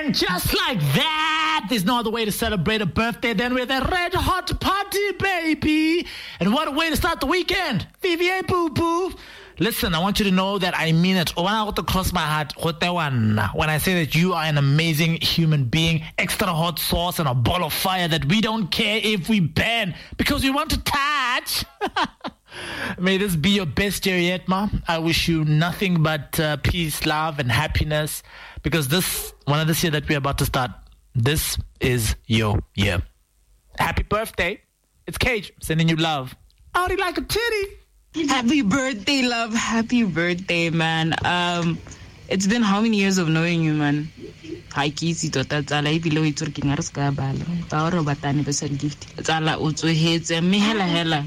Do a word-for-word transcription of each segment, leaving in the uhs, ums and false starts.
And just like that, there's no other way to celebrate a birthday than with a red hot party, baby. And what a way to start the weekend. V V A boo boo. Listen, I want you to know that I mean it. When I want to cross my heart, when I say that you are an amazing human being, extra hot sauce and a ball of fire that we don't care if we ban because we want to touch. May this be your best year yet, Ma. I wish you nothing but uh, peace, love, and happiness because this, one of this year that we're about to start, this is your year. Happy birthday. It's Cage sending you love. How do you like a titty? Happy birthday, love. Happy birthday, man. Um, it's been how many years of knowing you, man? Hi, Kisi, Tota, Zala, below it's working at Scabal. Power of a anniversary gift. Zala, also hates a mihela hella.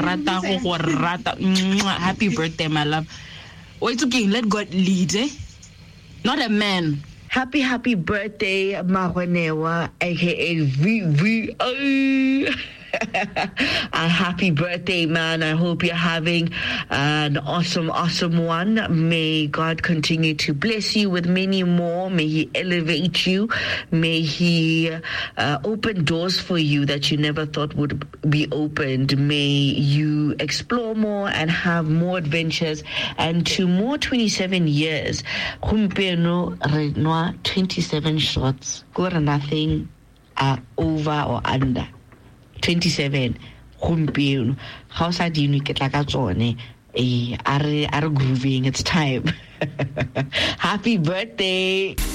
Happy birthday, my love. Oh, it's okay. Let God lead, eh? Not a man. Happy, happy birthday, Mahonewa, aka V V O. A happy birthday, man. I hope you're having an awesome, awesome one. May God continue to bless you with many more. May He elevate you. May He uh, open doors for you that you never thought would be opened. May you explore more and have more adventures. And to more twenty-seven years, twenty-seven shots. Got nothing uh, over or under. twenty-seven gompieno ga o sa dino ke tla ka tsone eh are are grooving. It's time. Happy birthday.